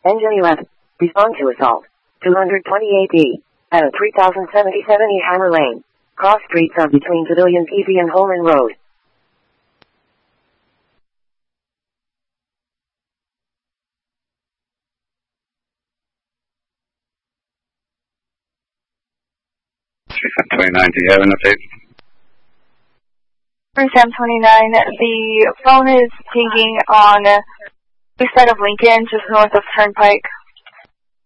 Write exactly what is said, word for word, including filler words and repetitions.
Engine eleven. Respond to assault. two twenty-eight E. At three thousand seventy-seven E Hammer Lane. Cross streets are between Pavilions Easy and Holman Road. twenty-nine, do you have an update? Sam twenty-nine, the phone is pinging on the side of Lincoln, just north of Turnpike.